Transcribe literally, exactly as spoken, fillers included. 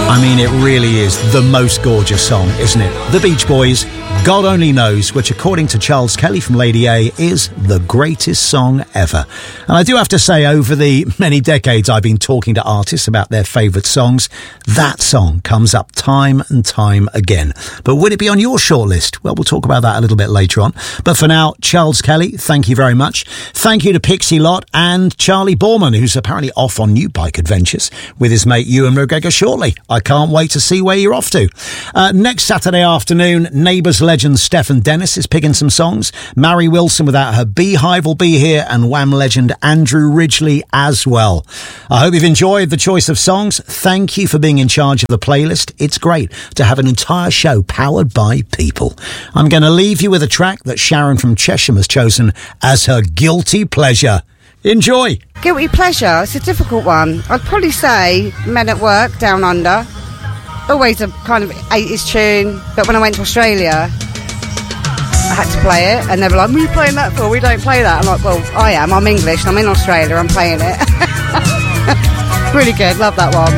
I mean, it really is the most gorgeous song, isn't it? The Beach Boys, God Only Knows, which according to Charles Kelly from Lady A is the greatest song ever. And I do have to say, over the many decades I've been talking to artists about their favourite songs, that song comes up time and time again. But would it be on your shortlist? Well, we'll talk about that a little bit later on. But for now, Charles Kelly, thank you very much. Thank you to Pixie Lott and Charlie Borman, who's apparently off on new bike adventures with his mate Ewan McGregor shortly. I can't wait to see where you're off to. Uh, next Saturday afternoon, Neighbours legend Stephen Dennis is picking some songs. Mary Wilson without her Beehive will be here, and Wham legend Andrew Ridgeley as well. I hope you've enjoyed the choice of songs. Thank you for being in charge of the playlist. It's great to have an entire show powered by people. I'm going to leave you with a track that Sharon from Chesham has chosen as her guilty pleasure. Enjoy. Guilty pleasure, it's a difficult one. I'd probably say Men at Work, Down Under. Always a kind of eighties tune, but when I went to Australia, I had to play it, and they were like, what are you playing that for? We don't play that. I'm like, well, I am. I'm English, I'm in Australia, I'm playing it. Really good, love that one.